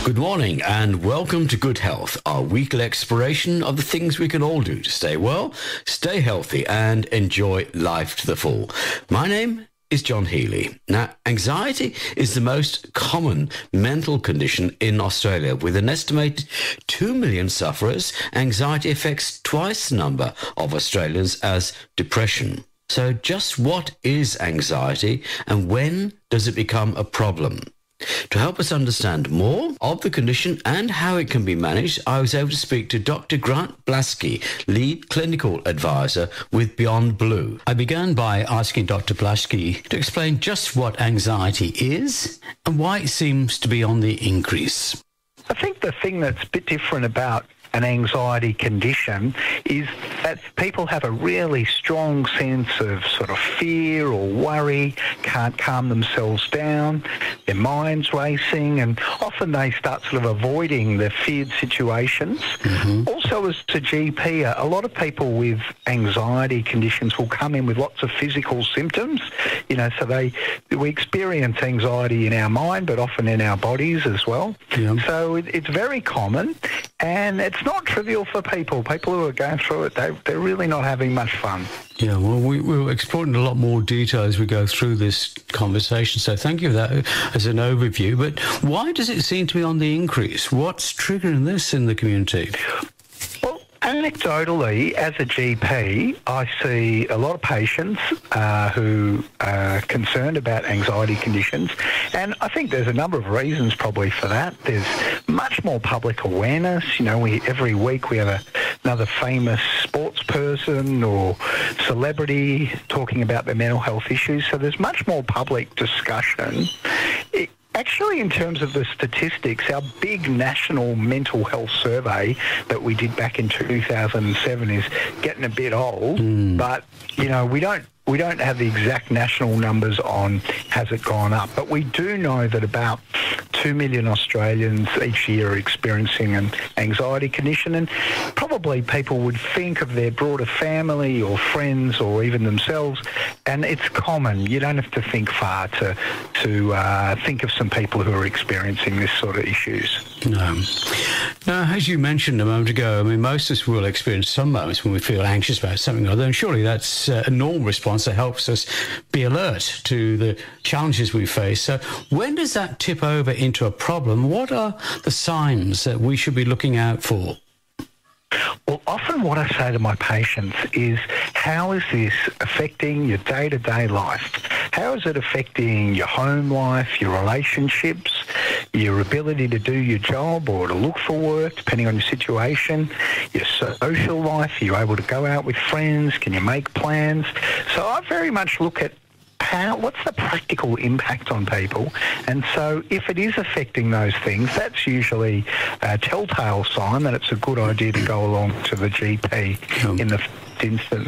Good morning and welcome to Good Health, our weekly exploration of the things we can all do to stay well, stay healthy and enjoy life to the full. My name is John Healy. Now, anxiety is the most common mental condition in Australia. With an estimated 2 million sufferers, anxiety affects twice the number of Australians as depression. So just what is anxiety and when does it become a problem? To help us understand more of the condition and how it can be managed, I was able to speak to Dr. Grant Blasky, Lead Clinical Advisor with Beyond Blue. I began by asking Dr. Blasky to explain just what anxiety is and why it seems to be on the increase. I think the thing that's a bit different about an anxiety condition is that people have a really strong sense of sort of fear or worry, can't calm themselves down, their mind's racing, and often they start sort of avoiding the feared situations. Also, as a GP, a lot of people with anxiety conditions will come in with lots of physical symptoms, so we experience anxiety in our mind, but often in our bodies as well. So it's very common, and it's not trivial for people. People who are going through it, they're really not having much fun. Yeah, well, we'll explore in a lot more detail as we go through this conversation. So thank you for that as an overview. But why does it seem to be on the increase? What's triggering this in the community? Well, anecdotally, as a GP, I see a lot of patients who are concerned about anxiety conditions, and I think there's a number of reasons probably for that. There's much more public awareness. Every week we have another famous sports person or celebrity talking about their mental health issues, so there's much more public discussion. Actually, in terms of the statistics, our big national mental health survey that we did back in 2007 is getting a bit old, but, we don't have the exact national numbers on has it gone up, but we do know that about 2 million Australians each year are experiencing an anxiety condition, and probably people would think of their broader family or friends or even themselves, and it's common. You don't have to think far to think of some people who are experiencing this sort of issues. No. Now, as you mentioned a moment ago, most of us will experience some moments when we feel anxious about something or other, and surely that's a normal response that helps us be alert to the challenges we face. So when does that tip over into a problem? What are the signs that we should be looking out for? Well, often what I say to my patients is, how is this affecting your day-to-day life? How is it affecting your home life, your relationships, your ability to do your job or to look for work, depending on your situation, your social life? Are you able to go out with friends? Can you make plans? So I very much look at what's the practical impact on people? And so if it is affecting those things, that's usually a telltale sign that it's a good idea to go along to the GP in the first instance.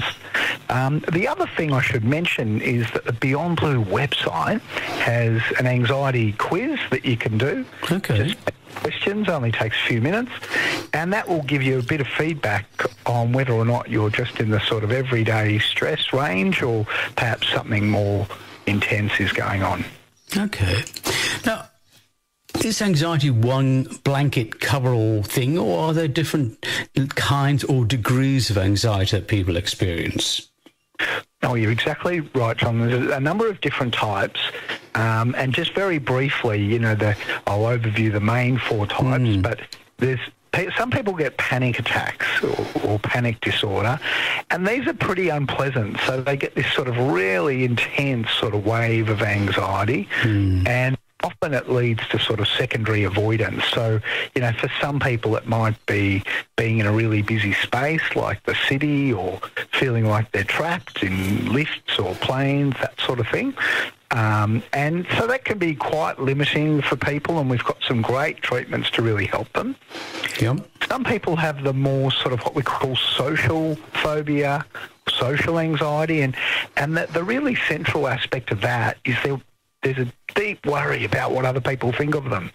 The other thing I should mention is that the Beyond Blue website has an anxiety quiz that you can do. Okay. Just questions, only takes a few minutes, and that will give you a bit of feedback on whether or not you're just in the sort of everyday stress range or perhaps something more intense is going on. Okay. Now, is anxiety one blanket cover-all thing, or are there different kinds or degrees of anxiety that people experience? Oh, you're exactly right, John. There's a number of different types. And just very briefly, I'll overview the main four types, but some people get panic attacks or panic disorder, and these are pretty unpleasant. So they get this sort of really intense sort of wave of anxiety, and often it leads to sort of secondary avoidance. So, for some people it might be being in a really busy space like the city, or feeling like they're trapped in lifts or planes, that sort of thing. And so that can be quite limiting for people, and we've got some great treatments to really help them. Yep. Some people have the more sort of what we call social phobia, social anxiety, and the really central aspect of that is there's a deep worry about what other people think of them.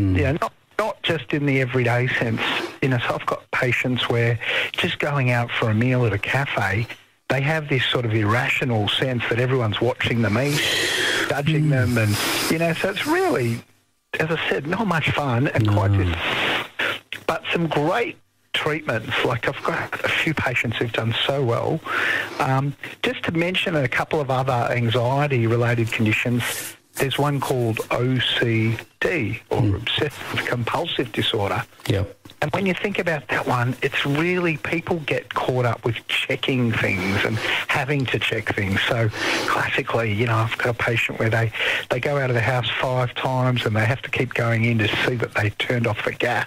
Not just in the everyday sense. So I've got patients where just going out for a meal at a cafe, they have this sort of irrational sense that everyone's watching them eat, judging them, and so it's really as I said, not much fun and but some great treatments. Like I've got a few patients who've done so well. Just to mention a couple of other anxiety-related conditions, there's one called OCD, or obsessive compulsive disorder. Yep. And when you think about that one, it's really, people get caught up with checking things and having to check things. So classically, you know, I've got a patient where they go out of the house 5 times and they have to keep going in to see that they turned off the gas.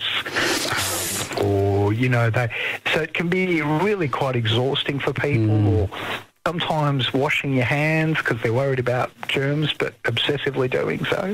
Or, you know, so it can be really quite exhausting for people, or sometimes washing your hands because they're worried about germs but obsessively doing so.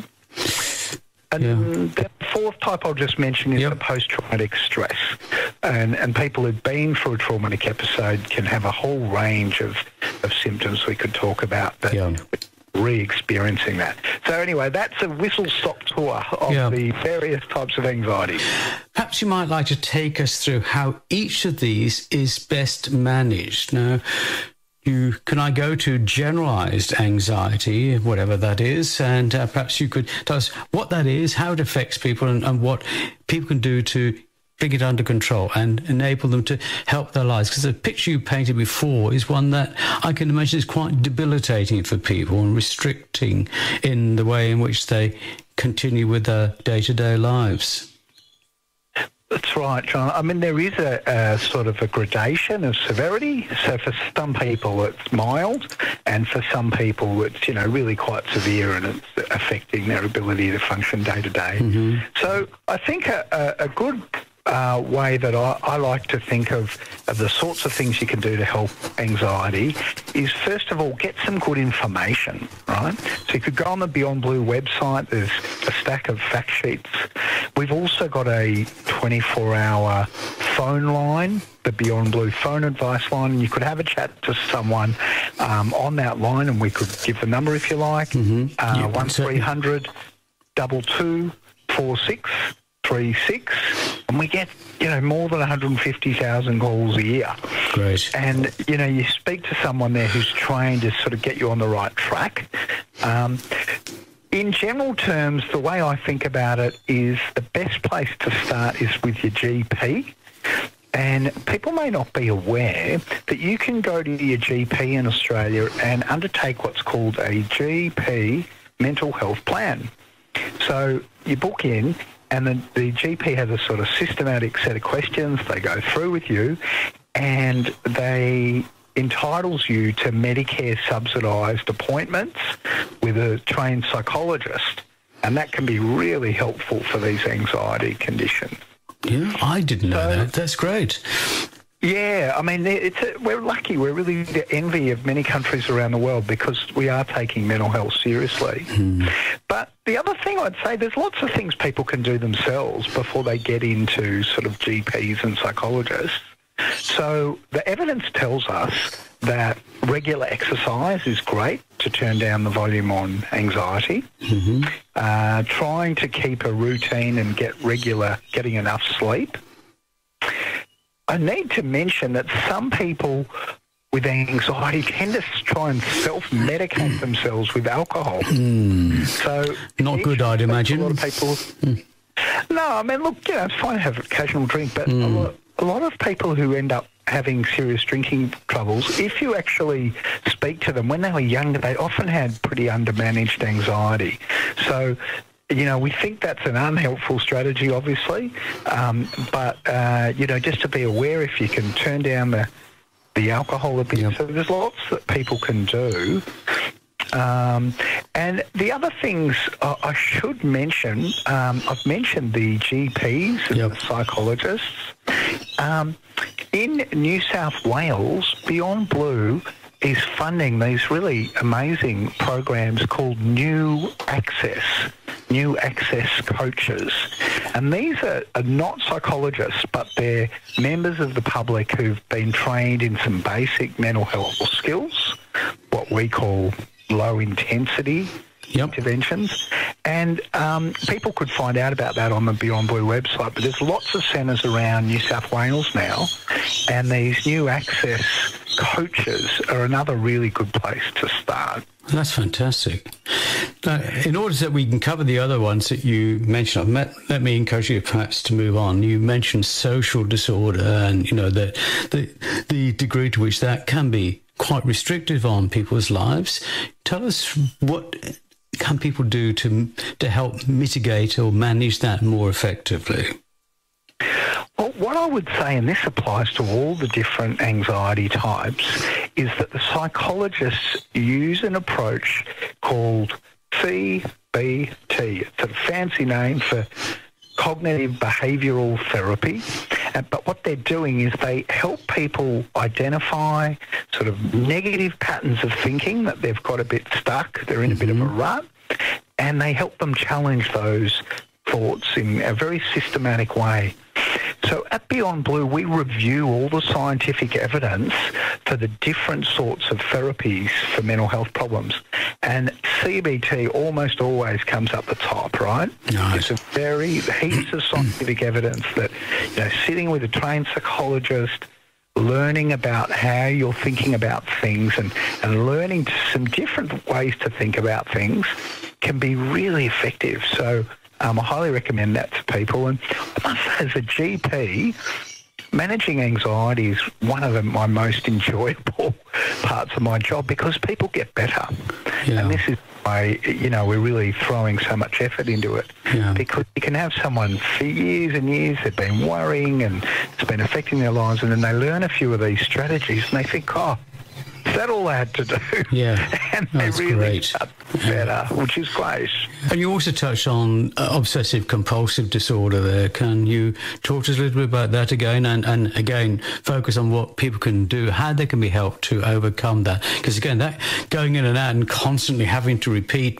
And the fourth type I'll just mention is the post-traumatic stress. And people who've been through a traumatic episode can have a whole range of symptoms we could talk about, but re-experiencing that. So anyway, that's a whistle-stop tour of the various types of anxiety. Perhaps you might like to take us through how each of these is best managed. Now, can I go to generalized anxiety, whatever that is, and perhaps you could tell us what that is, how it affects people, and what people can do to bring it under control and enable them to help their lives. Because the picture you painted before is one that I can imagine is quite debilitating for people and restricting in the way in which they continue with their day-to-day lives. That's right, John. I mean, there is a sort of a gradation of severity. So for some people it's mild, and for some people it's, you know, really quite severe, and it's affecting their ability to function day to day. So I think a good way that I like to think of the sorts of things you can do to help anxiety is, first of all, get some good information, right? So you could go on the Beyond Blue website. There's a stack of fact sheets. We've also got a 24-hour phone line, the Beyond Blue phone advice line, and you could have a chat to someone on that line, and we could give the number if you like, 1300 22 4636, and we get, you know, more than 150,000 calls a year. Great. And, you know, you speak to someone there who's trained to sort of get you on the right track. In general terms, the way I think about it is the best place to start is with your GP. And people may not be aware that you can go to your GP in Australia and undertake what's called a GP mental health plan. So you book in, and the GP has a sort of systematic set of questions they go through with you, and they entitles you to Medicare subsidised appointments with a trained psychologist. And that can be really helpful for these anxiety conditions. Yeah, I didn't know that. That's great. Yeah, I mean, we're lucky. We're really the envy of many countries around the world because we are taking mental health seriously. But the other thing I'd say, there's lots of things people can do themselves before they get into sort of GPs and psychologists. So the evidence tells us that regular exercise is great to turn down the volume on anxiety. Trying to keep a routine and getting enough sleep. I need to mention that some people with anxiety tend to try and self-medicate themselves with alcohol. So not good, I'd imagine. A lot of people. No, I mean, look, you know, it's fine to have an occasional drink, but a lot of people who end up having serious drinking troubles, if you actually speak to them, when they were younger, they often had pretty undermanaged anxiety. So, you know, we think that's an unhelpful strategy, obviously, but, you know, just to be aware if you can turn down the alcohol a bit. So there's lots that people can do. And the other things I should mention, I've mentioned the GPs and the psychologists. In New South Wales, Beyond Blue is funding these really amazing programs called New Access coaches. And these are not psychologists, but they're members of the public who've been trained in some basic mental health skills, what we call low-intensity interventions. And people could find out about that on the Beyond Blue website, but there's lots of centres around New South Wales now, and these New Access coaches are another really good place to start. That's fantastic. In order that we can cover the other ones that you mentioned, let me encourage you perhaps to move on. You mentioned social disorder and, the degree to which that can be quite restrictive on people's lives. Tell us, what can people do to help mitigate or manage that more effectively? Well, what I would say, and this applies to all the different anxiety types, is that the psychologists use an approach called CBT. It's a fancy name for cognitive behavioural therapy. But what they're doing is they help people identify sort of negative patterns of thinking that they've got a bit stuck, they're in a bit of a rut, and they help them challenge those thoughts in a very systematic way. So at Beyond Blue, we review all the scientific evidence for the different sorts of therapies for mental health problems. And CBT almost always comes up the top, right? Nice. It's heaps of scientific evidence that, sitting with a trained psychologist, learning about how you're thinking about things and learning some different ways to think about things can be really effective. So I highly recommend that to people. And I must say, as a GP, managing anxiety is one of my most enjoyable parts of my job because people get better. Yeah. And this is why, we're really throwing so much effort into it. Yeah. Because you can have someone for years and years, they've been worrying and it's been affecting their lives, and then they learn a few of these strategies and they think, is that all I had to do? Yeah, and they really got better, which is great. And you also touched on obsessive compulsive disorder there. Can you talk to us a little bit about that again, and again focus on what people can do, how they can be helped to overcome that? Because again, that going in and out and constantly having to repeat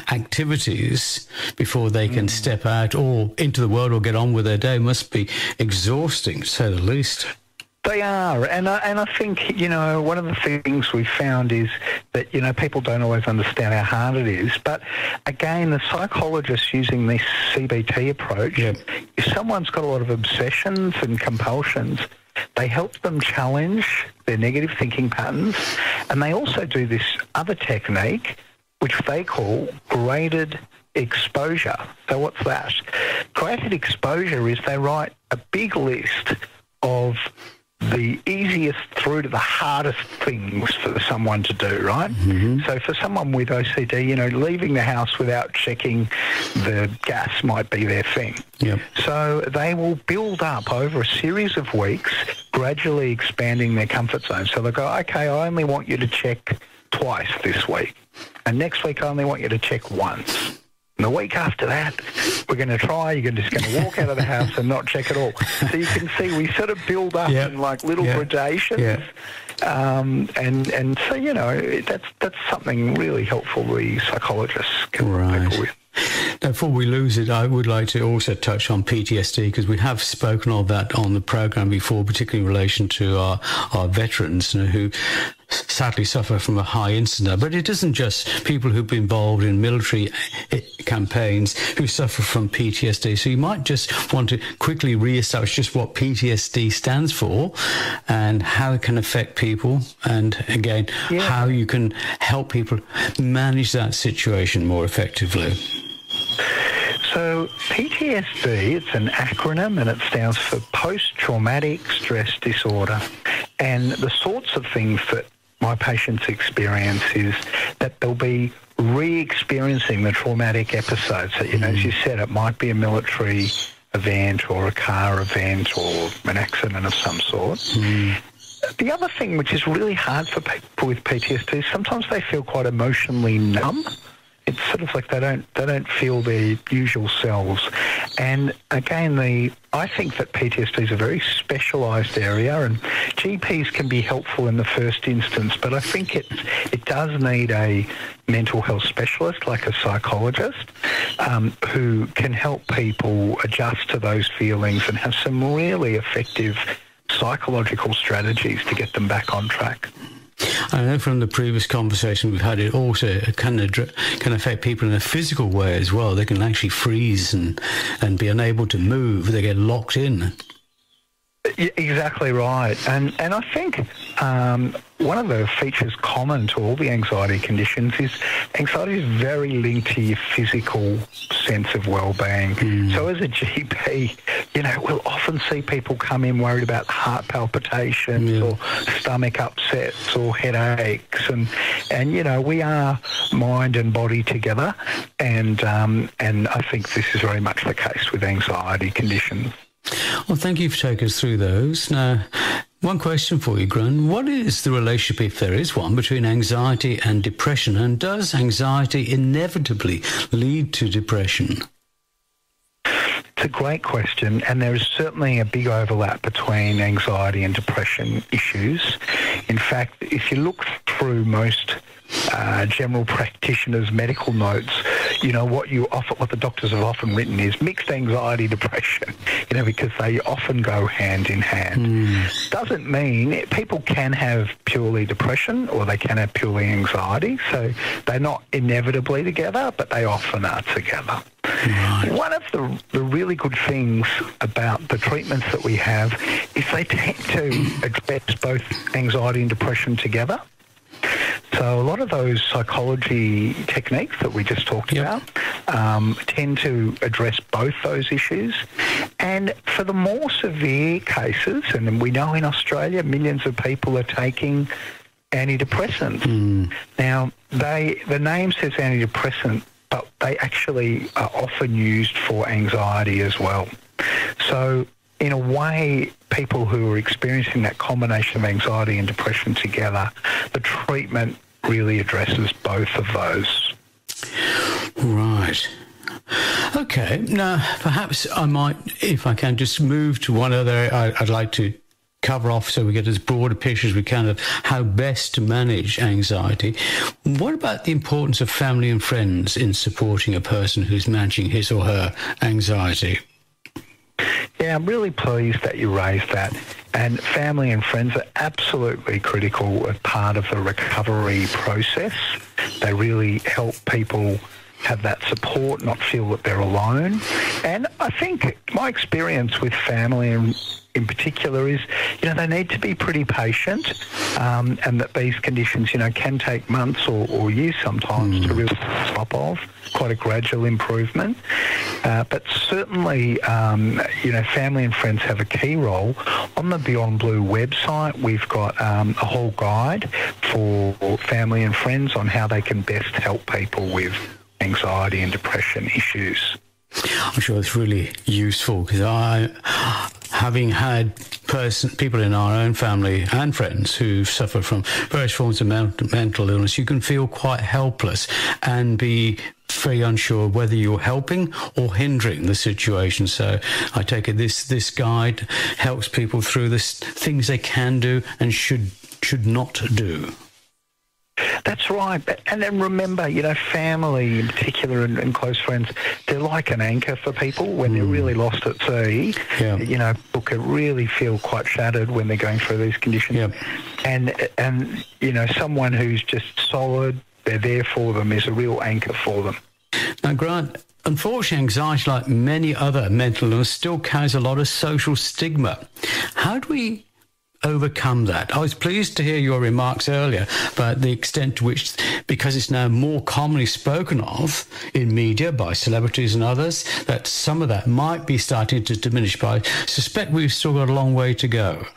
activities before they can step out or into the world or get on with their day must be exhausting, to say the least. They are, and I think, one of the things we've found is that, people don't always understand how hard it is. But again, the psychologists using this CBT approach, if someone's got a lot of obsessions and compulsions, they help them challenge their negative thinking patterns, and they also do this other technique, which they call graded exposure. So what's that? Graded exposure is they write a big list of the easiest through to the hardest things for someone to do, right? Mm-hmm. So for someone with OCD, leaving the house without checking the gas might be their thing. Yep. So they will build up over a series of weeks, gradually expanding their comfort zone. So they'll go, okay, I only want you to check twice this week. And next week, I only want you to check once. And the week after that, we're going to try. You're just going to walk out of the house and not check at all. So you can see we sort of build up in like little gradations. Yeah. And so, that's something really helpful the psychologists can help people with. Now, before we lose it, I would like to also touch on PTSD, because we have spoken of that on the program before, particularly in relation to our veterans who sadly suffer from a high incidence. But it isn't just people who've been involved in military campaigns who suffer from PTSD. So you might just want to quickly reestablish just what PTSD stands for and how it can affect people, and again, how you can help people manage that situation more effectively. So PTSD, it's an acronym, and it stands for post-traumatic stress disorder. And the sorts of things that my patients experience is that they'll be re-experiencing the traumatic episodes. So, as you said, it might be a military event or a car event or an accident of some sort. The other thing which is really hard for people with PTSD is sometimes they feel quite emotionally numb. It's sort of like they don't feel their usual selves. And again, I think that PTSD is a very specialised area, and GPs can be helpful in the first instance, but I think it does need a mental health specialist, like a psychologist, who can help people adjust to those feelings and have some really effective psychological strategies to get them back on track. I know from the previous conversation we've had, it also can affect people in a physical way as well. They can actually freeze and be unable to move. They get locked in. Yeah, exactly right. And I think one of the features common to all the anxiety conditions is anxiety is very linked to your physical sense of well-being. So as a GP, we'll often see people come in worried about heart palpitations or stomach upsets or headaches. And we are mind and body together. And I think this is very much the case with anxiety conditions. Well, thank you for taking us through those. Now, one question for you, Grun. What is the relationship, if there is one, between anxiety and depression? And does anxiety inevitably lead to depression? It's a great question, and there is certainly a big overlap between anxiety and depression issues. In fact, if you look through most general practitioners' medical notes, what the doctors have often written is mixed anxiety, depression, because they often go hand in hand. Doesn't mean people can have purely depression or they can have purely anxiety, so they're not inevitably together, but they often are together. Right. One of the really good things about the treatments that we have is they tend to address both anxiety and depression together. So a lot of those psychology techniques that we just talked about tend to address both those issues. And for the more severe cases, and we know in Australia millions of people are taking antidepressants. Now, the name says antidepressant, but they actually are often used for anxiety as well. So in a way, people who are experiencing that combination of anxiety and depression together, the treatment really addresses both of those. Right. Okay. Now, perhaps I might, if I can, just move to one other area I'd like to cover off so we get as broad a picture as we can of how best to manage anxiety. What about the importance of family and friends in supporting a person who's managing his or her anxiety? Yeah, I'm really pleased that you raised that. And family and friends are absolutely critical as part of the recovery process. They really help people have that support, not feel that they're alone. And I think my experience with family in particular is, they need to be pretty patient, and that these conditions, can take months or years sometimes to really stop off. Quite a gradual improvement. But certainly, family and friends have a key role. On the Beyond Blue website, we've got a whole guide for family and friends on how they can best help people with anxiety and depression issues. I'm sure it's really useful because having had people in our own family and friends who suffer from various forms of mental illness, you can feel quite helpless and be very unsure whether you're helping or hindering the situation. So I take it this guide helps people through this things they can do and should not do. That's right. And then remember, family in particular and close friends, they're like an anchor for people when they're really lost at sea. Yeah. People can really feel quite shattered when they're going through these conditions. Yep. And someone who's just solid, they're there for them, is a real anchor for them. Now, Grant, unfortunately, anxiety, like many other mental illness, still carries a lot of social stigma. How do we overcome that? I was pleased to hear your remarks earlier about the extent to which, because it's now more commonly spoken of in media by celebrities and others, that some of that might be starting to diminish. But I suspect we've still got a long way to go.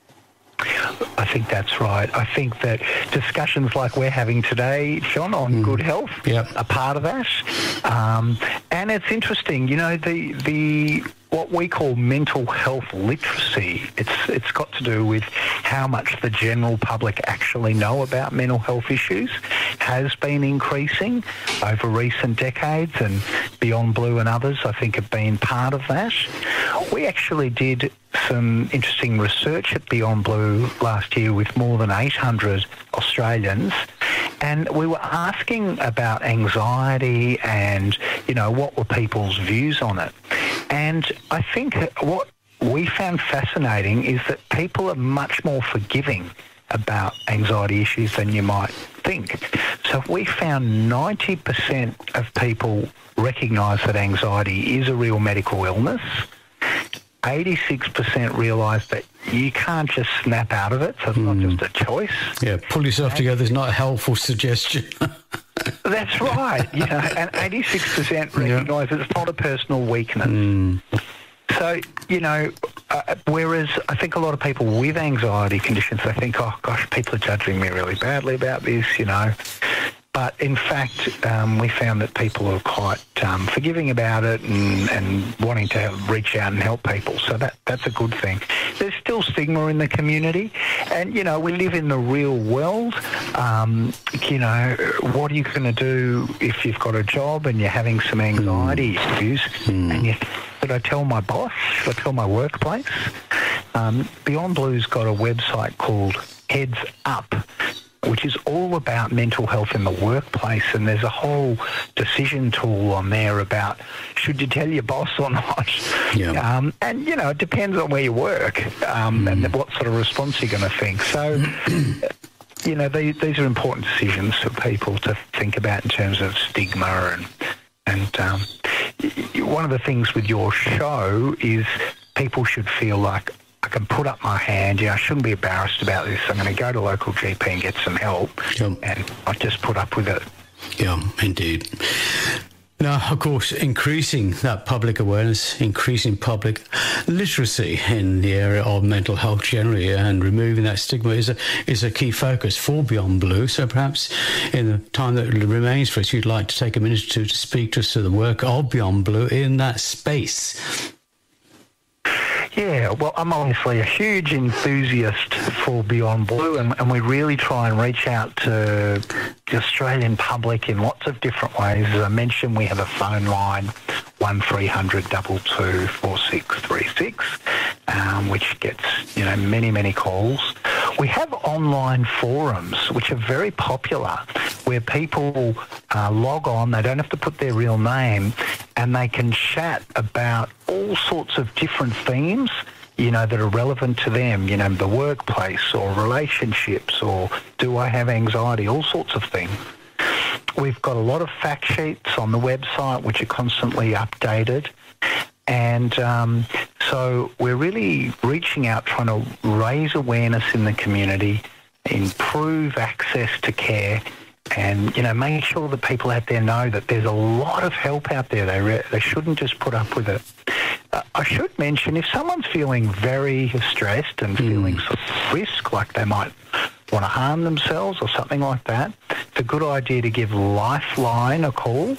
I think that's right. I think that discussions like we're having today, John, on good health are part of that. And it's interesting, the what we call mental health literacy, it's got to do with how much the general public actually know about mental health issues, has been increasing over recent decades, and Beyond Blue and others, I think, have been part of that. We actually did some interesting research at Beyond Blue last year with more than 800 Australians, and we were asking about anxiety and, what were people's views on it. And I think what we found fascinating is that people are much more forgiving about anxiety issues than you might think. So we found 90% of people recognise that anxiety is a real medical illness. 86% realise that you can't just snap out of it, so it's not just a choice. Yeah, pull yourself together is not a helpful suggestion. That's right. And 86% recognise it's not a personal weakness. So, whereas I think a lot of people with anxiety conditions, they think, oh, gosh, people are judging me really badly about this, But in fact, we found that people are quite forgiving about it and wanting to reach out and help people. So that's a good thing. There's still stigma in the community. And, we live in the real world. What are you going to do if you've got a job and you're having some anxiety issues and you should I tell my boss? Should I tell my workplace? Beyond Blue's got a website called Heads Up, which is all about mental health in the workplace, and there's a whole decision tool on there about should you tell your boss or not. Yeah. And, it depends on where you work and what sort of response you're going to think. So, these are important decisions for people to think about in terms of stigma and one of the things with your show is people should feel like I can put up my hand. I shouldn't be embarrassed about this. I'm going to go to local GP and get some help, and I just put up with it. Yeah, indeed. Now, of course, increasing that public awareness, increasing public literacy in the area of mental health generally, and removing that stigma is a key focus for Beyond Blue. So perhaps in the time that remains for us, you'd like to take a minute or two to speak to us to the work of Beyond Blue in that space. Yeah, well, I'm obviously a huge enthusiast for Beyond Blue, and we really try and reach out to the Australian public in lots of different ways. As I mentioned, we have a phone line, 1300 22 4636, which gets, many, many calls. We have online forums, which are very popular, where people log on, they don't have to put their real name, and they can chat about all sorts of different themes, that are relevant to them, the workplace or relationships or do I have anxiety, all sorts of things. We've got a lot of fact sheets on the website which are constantly updated. And so we're really reaching out, trying to raise awareness in the community, improve access to care, and, make sure that people out there know that there's a lot of help out there. They shouldn't just put up with it. I should mention, if someone's feeling very stressed and feeling sort of risk, like they might want to harm themselves or something like that, it's a good idea to give Lifeline a call,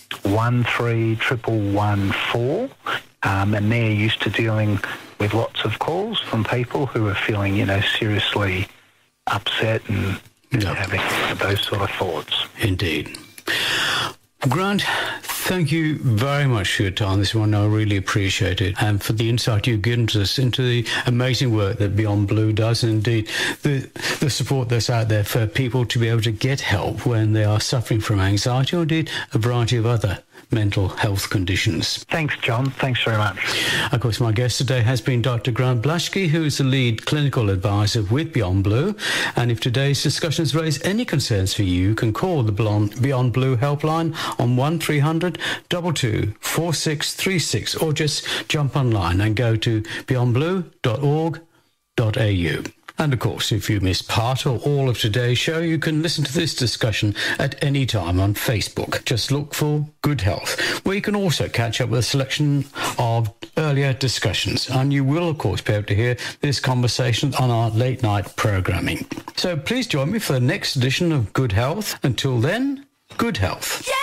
131114, and they're used to dealing with lots of calls from people who are feeling, seriously upset and having those sort of thoughts. Indeed. Grant, thank you very much for your time this morning. I really appreciate it, and for the insight you've given to us into the amazing work that Beyond Blue does, and indeed the support that's out there for people to be able to get help when they are suffering from anxiety or indeed a variety of other mental health conditions. Thanks, John. Thanks very much. Of course, my guest today has been Dr. Grant Blaschke, who is the lead clinical advisor with Beyond Blue. And if today's discussions raise any concerns for you, you can call the Beyond Blue helpline on 1300 22 4636, or just jump online and go to beyondblue.org.au. And of course, if you missed part or all of today's show, you can listen to this discussion at any time on Facebook. Just look for Good Health, where you can also catch up with a selection of earlier discussions. And you will, of course, be able to hear this conversation on our late night programming. So please join me for the next edition of Good Health. Until then, good health. Yeah!